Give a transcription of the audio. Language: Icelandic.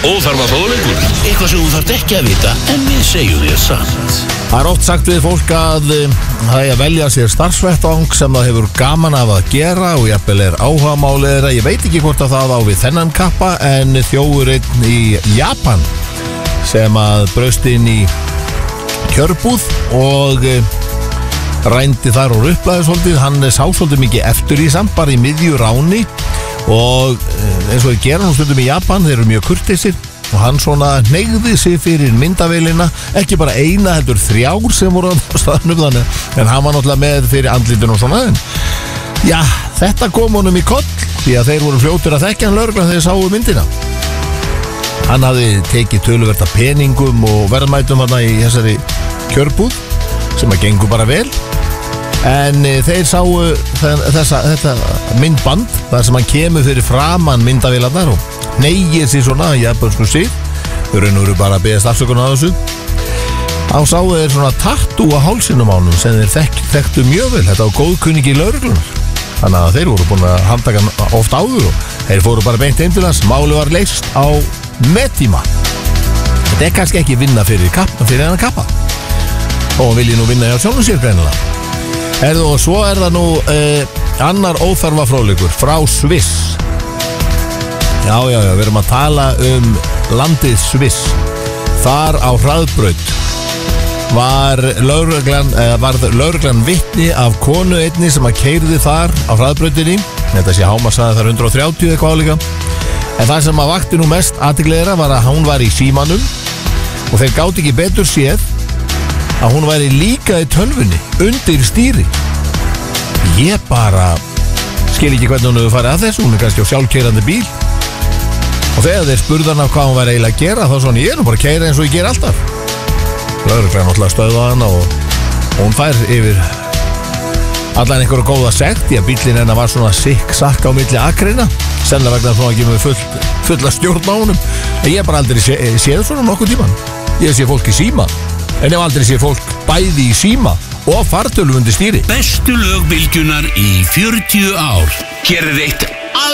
Óþarfa fróðleikur. Eitthvað sem þú þarft ekki að vita, en við segjum þér samt. Það oft sagt við fólk að það er að velja sér starfsvettvang sem það hefur gaman af að gera og jafnvel áhugamáli þeirra. Ég veit ekki hvort að það á við þennan kappa, en þjófurinn í Japan sem að braust inn í kjörbúð og rændi þar og ruplaði svolítið. Hann sá svolítið mikið eftir í samt, bara í miðju ráni, og eins og þeir gera nú stundum í Japan, þeir eru mjög kurteisir, og hann svona hneigði sig fyrir myndavélina, ekki bara eina heldur 3 sem voru á staðnum þannig, en hann var náttúrulega með fyrir andlítinu og svona. Já, þetta kom honum í koll því að þeir voru fljótir að þekkja hann lögreglan þegar þeir sáu myndina. Hann hafði tekið töluverta peningum og verðmætum hann í þessari kjörbúð sem að gengur bara vel, en þeir sáu þetta myndband þar sem hann kemur fyrir framan myndavélarnar og hneigir sér svona í japansku sig. Þau eru bara að beðast afsökunar á þessu. Á sáu þeir svona tattoo á hálsinum á honum sem þeir þekktu mjög vel. Þetta var góðkunningi lögreglunar, þannig að þeir voru búin að handtaka hann oft áður og þeir fóru bara beint heim til hans. Máli var leyst á mettíma. Þetta er kannski ekki vinna fyrir hennan kappa, og hann vilji nú vinna hjá sjálfum sér greinilega. Og svo er það nú annar óþarfa fróðleikur frá Sviss. Já, við erum að tala landið Sviss. Þar á hraðbraut var lögreglan vitni af konu einni sem að keyrði þar á hraðbrautinni. Þetta sé hámarkshraði þar 130 eitthvað álíka. En það sem að vakti nú mest athygli þeirra var að hún var í símanum og þeir gátu ekki betur séð að hún væri líka í tölvunni undir stýri. Ég bara skil ekki hvernig hún hefur farið að þessu. Hún er kannski á sjálfkeyrandi bíl. Og þegar þeir spurðu hana hvað hún væri eiginlega að gera, þá svona, ég er nú bara að keyra eins og ég ger alltaf. Lögreglan náttúrulega stöðvaði hana og hún fær yfir allan einhverju góða sekt, því að bíllinn hennar var svona sikk-sakk á milli akreina, sennilega vegna svona ekki með fulla stjórn á honum. En ég hef bara aldrei séð svona nokkuð tíman. Ég sé fólk í síma, en ég hef aldrei séð fólk bæði í síma og fartölvu undir stýri. Bestu lög bylgjunnar í 40 ár. Hér er eitt